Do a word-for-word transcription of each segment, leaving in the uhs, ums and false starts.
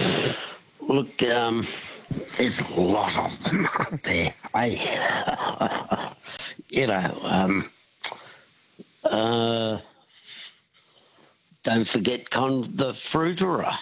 Look, um, there's a lot of them up there. I, you know, um, uh, don't forget Con the Fruiterer.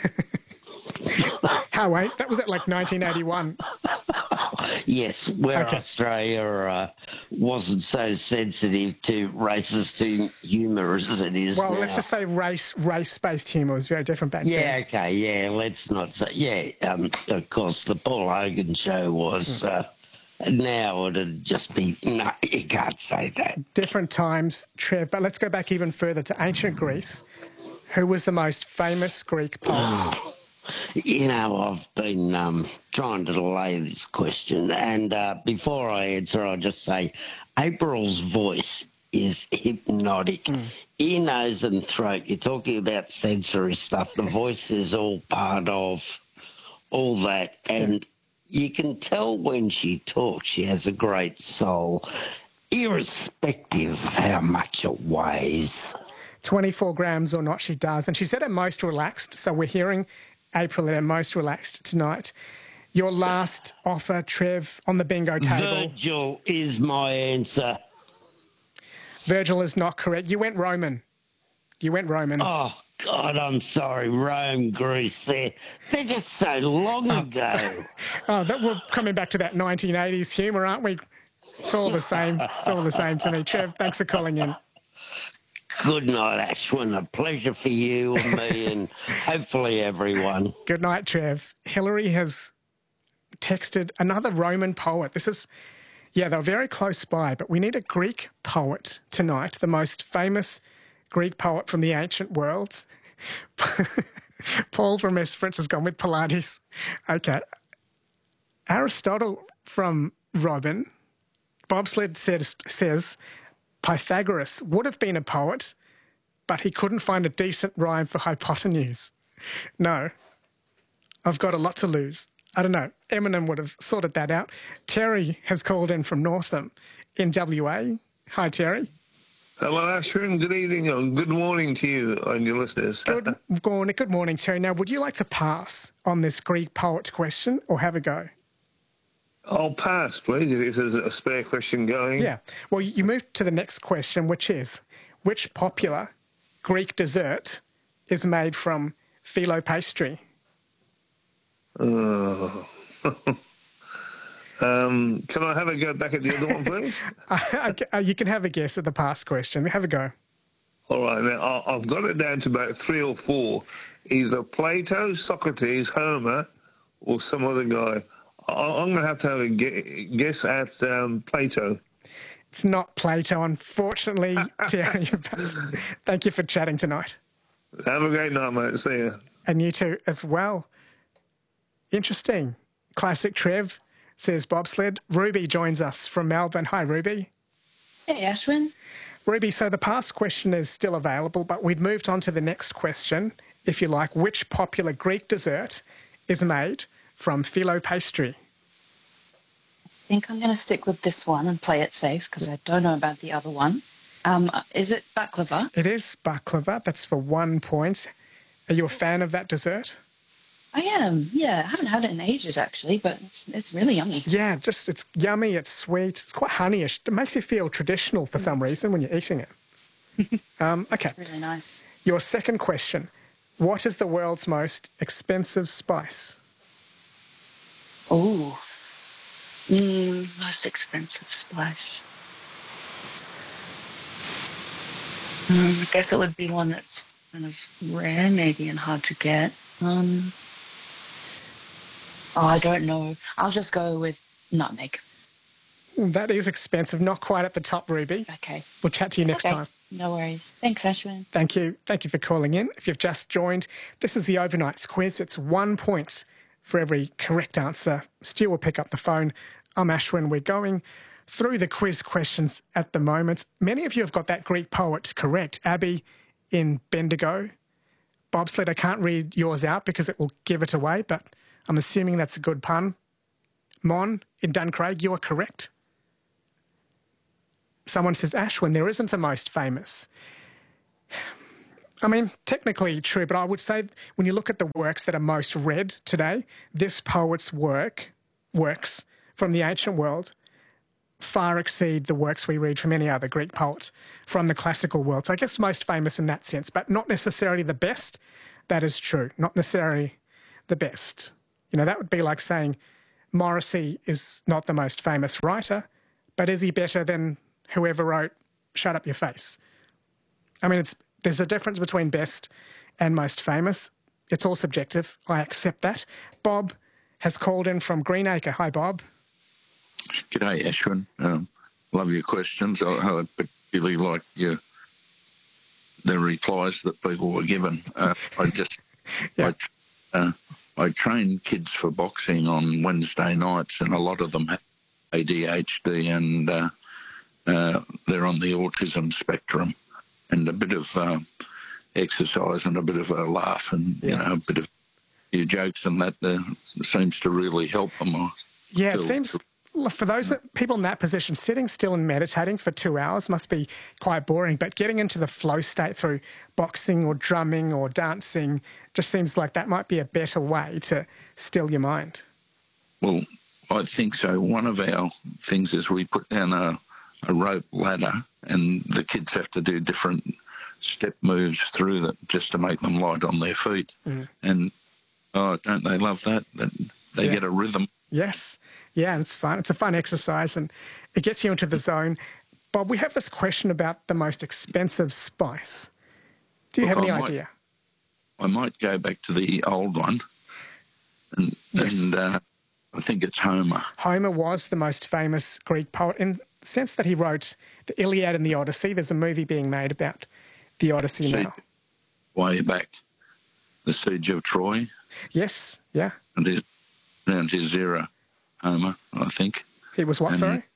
How, wait, that was at like nineteen eighty-one. Yes, where Okay. Australia uh, wasn't so sensitive to racist humour as it is Well, now. let's just say race, race-based humour was very different back Yeah, then. okay, yeah, let's not say... Yeah, um, of course, the Paul Hogan show was... Mm. Uh, now it'd just be... No, you can't say that. Different times, Trev, but let's go back even further to ancient Greece. Who was the most famous Greek poet? Oh. You know, I've been um, trying to delay this question, and uh, before I answer, I'll just say April's voice is hypnotic. Mm. Ear, nose and throat, you're talking about sensory stuff. The voice is all part of all that, and yeah. You can tell when she talks she has a great soul, irrespective of how much it weighs. twenty-four grams or not, she does, and she's at her most relaxed, so we're hearing April at her most relaxed tonight. Your last offer, Trev, on the bingo table. Virgil is my answer. Virgil is not correct. You went Roman. You went Roman. Oh, God, I'm sorry. Rome, Greece, they're, they're just so long oh. ago. oh, that, we're coming back to that nineteen eighties humour, aren't we? It's all the same. It's all the same to me. Trev, thanks for calling in. Good night, Ashwin. A pleasure for you and me and hopefully everyone. Good night, Trev. Hillary has texted another Roman poet. This is, yeah, they're very close by, but we need a Greek poet tonight, the most famous Greek poet from the ancient worlds. Paul from Esperance has gone with Pilates. Okay. Aristotle from Robin. Bobsled says, says Pythagoras would have been a poet, but he couldn't find a decent rhyme for hypotenuse. No, I've got a lot to lose. I don't know. Eminem would have sorted that out. Terry has called in from Northam in W A. Hi, Terry. Hello, Ashwin. Good evening or good morning to you and your listeners. Good morning. Good morning, Terry. Now, would you like to pass on this Greek poet question or have a go? I'll pass, please, if there's a spare question going. Yeah. Well, you move to the next question, which is, which popular Greek dessert is made from phyllo pastry? Oh. um, can I have a go back at the other one, please? uh, you can have a guess at the past question. Have a go. All right. Now, I've got it down to about three or four. Either Plato, Socrates, Homer, or some other guy. I'm going to have to have a guess at um, Plato. It's not Plato, unfortunately. Terry, thank you for chatting tonight. Have a great night, mate. See you. And you too as well. Interesting. Classic Trev, says Bobsled. Ruby joins us from Melbourne. Hi, Ruby. Hey, Ashwin. Ruby, so the past question is still available, but we'd moved on to the next question, if you like. Which popular Greek dessert is made from phyllo pastry? I think I'm going to stick with this one and play it safe because I don't know about the other one. Um, is it baklava? It is baklava. That's for one point. Are you a fan of that dessert? I am, yeah. I haven't had it in ages, actually, but it's, it's really yummy. Yeah, just it's yummy, it's sweet, it's quite honeyish. It makes you feel traditional for some reason when you're eating it. um, okay. It's really nice. Your second question. What is the world's most expensive spice? Oh, mm, most expensive spice. Um, I guess it would be one that's kind of rare, maybe, and hard to get. Um, oh, I don't know. I'll just go with nutmeg. That is expensive. Not quite at the top, Ruby. Okay. We'll chat to you next okay. time. No worries. Thanks, Ashwin. Thank you. Thank you for calling in. If you've just joined, this is the Overnights quiz. It's one point for every correct answer. Stu will pick up the phone. I'm Ashwin. We're going through the quiz questions at the moment. Many of you have got that Greek poet correct. Abby in Bendigo. Bobsled, I can't read yours out because it will give it away, but I'm assuming that's a good pun. Mon in Duncraig, you're correct. Someone says, Ashwin, there isn't a most famous. I mean, technically true, but I would say when you look at the works that are most read today, this poet's work, works from the ancient world far exceed the works we read from any other Greek poet from the classical world. So I guess most famous in that sense, but not necessarily the best. That is true. Not necessarily the best. You know, that would be like saying Morrissey is not the most famous writer, but is he better than whoever wrote Shut Up Your Face? I mean, it's there's a difference between best and most famous. It's all subjective. I accept that. Bob has called in from Greenacre. Hi, Bob. G'day, Ashwin. Um, love your questions. I, I particularly like your the replies that people were given. Uh, I just yeah. I, uh, I train kids for boxing on Wednesday nights, and a lot of them have A D H D, and uh, uh, they're on the autism spectrum. And a bit of uh, exercise and a bit of a laugh, and yeah. you know, a bit of your jokes and that uh, seems to really help them. I yeah, it feel, seems. For those people in that position, sitting still and meditating for two hours must be quite boring, but getting into the flow state through boxing or drumming or dancing just seems like that might be a better way to still your mind. Well, I think so. One of our things is we put down a, a rope ladder, and the kids have to do different step moves through that just to make them light on their feet. Mm. And, oh, don't they love that? That they yeah. get a rhythm. Yes. Yeah, it's fun. It's a fun exercise and it gets you into the zone. Bob, we have this question about the most expensive spice. Do you Look, have any I might, idea? I might go back to the old one. And, yes. and uh, I think it's Homer. Homer was the most famous Greek poet in the sense that he wrote the Iliad and the Odyssey. There's a movie being made about the Odyssey Siege, now. Way back. The Siege of Troy. Yes, yeah. And his, around his era. Homer, I think. It was what, and sorry?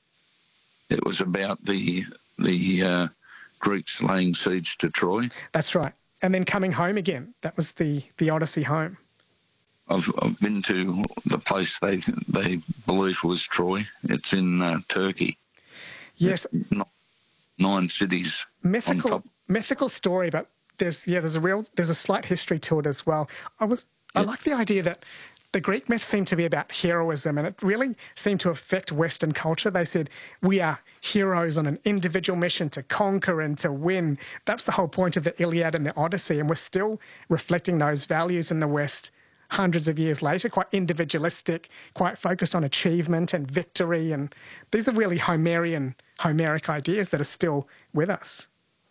It was about the the uh, Greeks laying siege to Troy. That's right. And then coming home again. That was the, the Odyssey home. I've I've been to the place they they believe was Troy. It's in uh, Turkey. Yes. Not nine cities. Mythical mythical story, but there's yeah, there's a real there's a slight history to it as well. I was yeah. I like the idea that the Greek myths seem to be about heroism, and it really seemed to affect Western culture. They said, we are heroes on an individual mission to conquer and to win. That's the whole point of the Iliad and the Odyssey, and we're still reflecting those values in the West hundreds of years later, quite individualistic, quite focused on achievement and victory, and these are really Homerian, Homeric ideas that are still with us.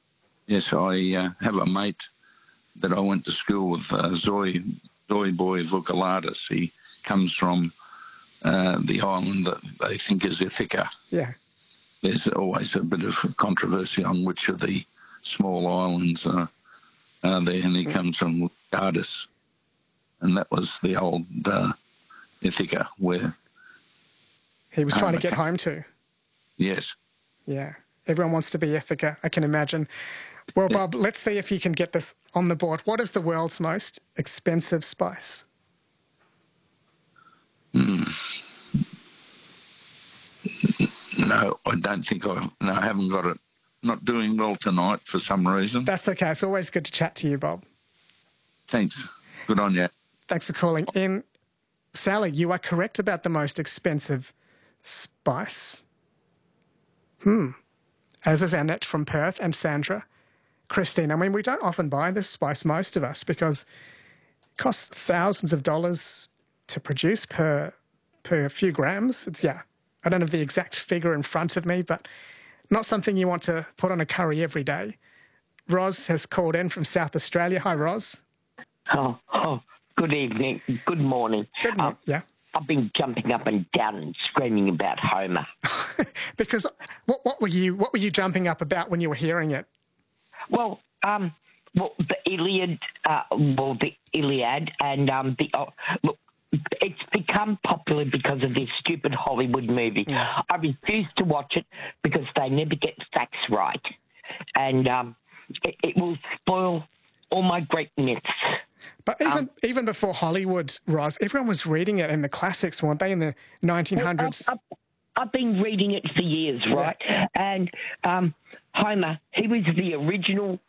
Yes, I uh, have a mate that I went to school with, uh, Zoe... Boy Vukalatis. He comes from uh, the island that they think is Ithaca. Yeah. There's always a bit of controversy on which of the small islands are, are there, and he comes from Vukalatis. And that was the old uh, Ithaca where... He was trying um, to get home to. Yes. Yeah. Everyone wants to be Ithaca, I can imagine. Well, Bob, let's see if you can get this on the board. What is the world's most expensive spice? Mm. No, I don't think I... No, I haven't got it. Not doing well tonight for some reason. That's okay. It's always good to chat to you, Bob. Thanks. Good on you. Thanks for calling in. Sally, you are correct about the most expensive spice. Hmm. As is Annette from Perth and Sandra. Christine, I mean, we don't often buy this spice, most of us, because it costs thousands of dollars to produce per per few grams. It's, yeah, I don't have the exact figure in front of me, but not something you want to put on a curry every day. Roz has called in from South Australia. Hi, Roz. Oh, oh good evening. Good morning. Good morning, uh, yeah. I've been jumping up and down and screaming about Homer. Because what, what were you what were you jumping up about when you were hearing it? Well, um, well, the Iliad, uh, well, the Iliad, and um, the uh, look, it's become popular because of this stupid Hollywood movie. Yeah. I refuse to watch it because they never get facts right, and um, it, it will spoil all my great myths. But even um, even before Hollywood, Roz, everyone was reading it in the classics, weren't they, in the nineteen hundreds? I've, I've been reading it for years, right? Yeah. And um, Homer, he was the original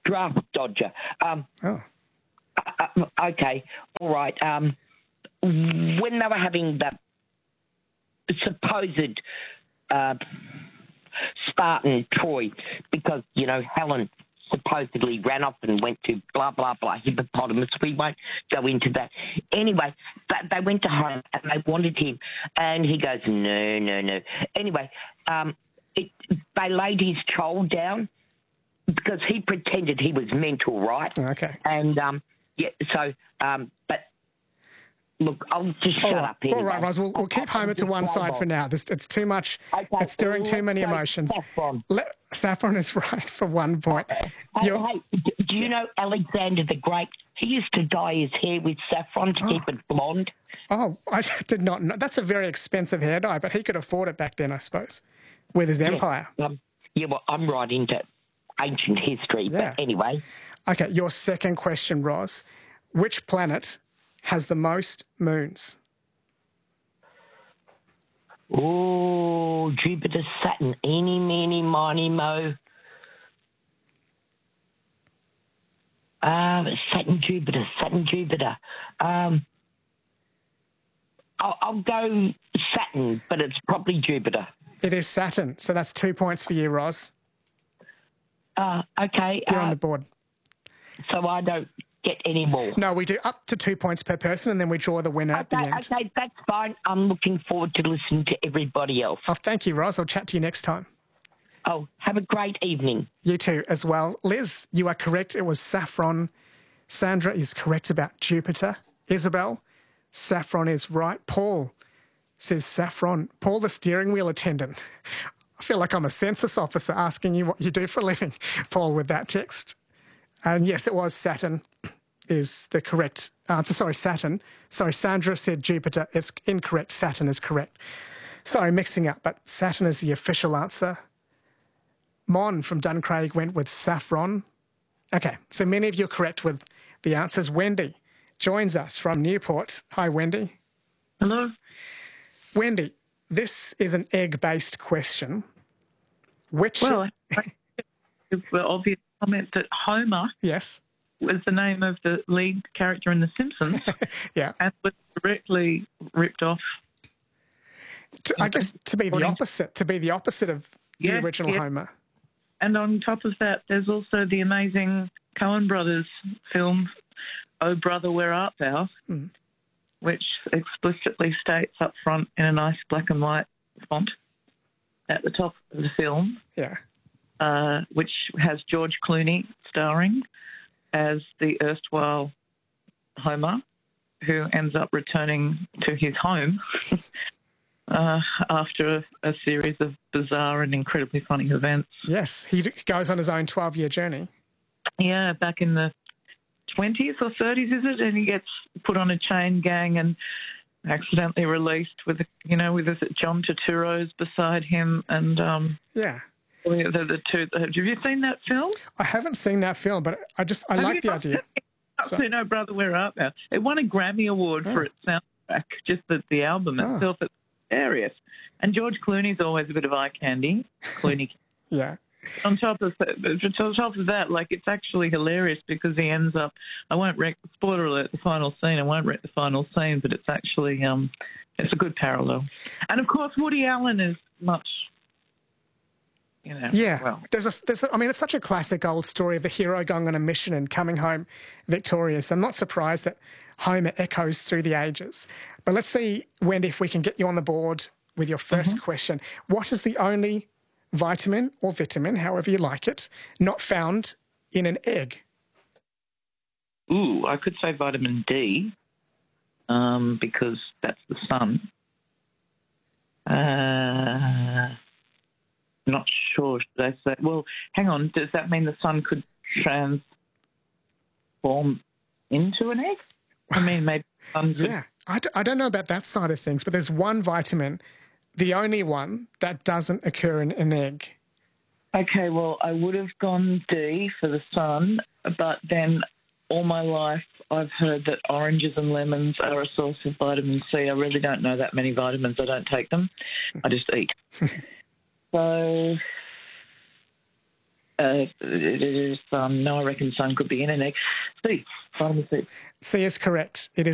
draft dodger. Um, Oh. uh, okay, all right. Um, when they were having the supposed uh, Spartan Troy, because, you know, Helen supposedly ran off and went to blah, blah, blah, hippopotamus. We won't go into that. Anyway, they went to home and they wanted him. And he goes, no, no, no. Anyway, um, it, they laid his child down because he pretended he was mental, right? Okay. And, um, yeah, so, um, but, look, I'll just All shut right. up anyway. All right, Ros, we'll, we'll keep Homer to one side for now. This, it's too much. Okay, It's stirring too many let's go emotions. Saffron. Let, Saffron is right for one point. Hey, You're- hey, d- do you know Alexander the Great? He used to dye his hair with saffron to keep it blonde. Oh, I did not know. That's a very expensive hair dye, but he could afford it back then, I suppose, with his empire. Um, yeah, well, I'm right into ancient history, Yeah. but anyway. Okay, your second question, Ros. Which planet has the most moons? Oh, Jupiter, Saturn, eeny, meeny, miny, mo. Um, Saturn, Jupiter, Saturn, Jupiter. Um, I'll, I'll go Saturn, but it's probably Jupiter. It is Saturn, so that's two points for you, Ros. Uh, okay, You're uh, on the board. so I don't get any more. No, we do up to two points per person, and then we draw the winner at the Okay, end. okay, that's fine. I'm looking forward to listening to everybody else. Oh, thank you, Ros. I'll chat to you next time. Oh, have a great evening. You too, as well. Liz, you are correct. It was Saffron. Sandra is correct about Jupiter. Isabel, Saffron is right. Paul says Saffron. Paul, the steering wheel attendant. I feel like I'm a census officer asking you what you do for a living, Paul, with that text. And yes, it was Saturn is the correct answer. Sorry, Saturn. Sorry, Sandra said Jupiter. It's incorrect. Saturn is correct. Sorry, mixing up, but Saturn is the official answer. Mon from Duncraig went with Saffron. Okay, so many of you are correct with the answers. Wendy joins us from Newport. Hi, Wendy. Hello. Wendy, this is an egg-based question. Which... Well, the obvious comment that Homer yes. was the name of the lead character in The Simpsons Yeah. and was directly ripped off. To, I guess to be the opposite, to be the opposite of the Yeah, original yeah. Homer. And on top of that, there's also the amazing Coen Brothers film, Oh Brother, Where Art Thou?, Mm. which explicitly states up front in a nice black and white font at the top of the film, Yeah. uh, which has George Clooney starring as the erstwhile Homer, who ends up returning to his home uh, after a, a series of bizarre and incredibly funny events. Yes, he d- goes on his own twelve-year journey. Yeah, back in the twenties or thirties, is it? And he gets put on a chain gang and accidentally released with, you know, with is it John Turturro's beside him and um, Yeah. the, the, the two. Have you seen that film? I haven't seen that film, but I just, I Have like you the not idea. So, seen No Brother, Where Art Thou? It won a Grammy Award Oh. for its soundtrack, just the, the album Oh. itself. It's hilarious. And George Clooney's always a bit of eye candy. Clooney. Yeah. On top of on top of that, like, it's actually hilarious because he ends up. I won't wreck spoiler alert the final scene. I won't wreck the final scene, but it's actually um, it's a good parallel. And of course, Woody Allen is much, you know. Yeah, Well, there's a, there's a, I mean, it's such a classic old story of the hero going on a mission and coming home victorious. I'm not surprised that Homer echoes through the ages. But let's see, Wendy, if we can get you on the board with your first Mm-hmm. question. What is the only vitamin or vitamin, however you like it, not found in an egg? ooh, I could say vitamin D, um, because that's the sun. Uh, not sure. Should I say? Well, hang on. Does that mean the sun could transform into an egg? I mean, maybe the sun could. Yeah, I, d- I don't know about that side of things, but there's one vitamin, the only one, that doesn't occur in an egg. Okay, well, I would have gone D for the sun, but then all my life I've heard that oranges and lemons are a source of vitamin C. I really don't know that many vitamins. I don't take them. I just eat. So Uh, it is, um, no, I reckon sun could be in an egg. C, vitamin C. C is correct. It is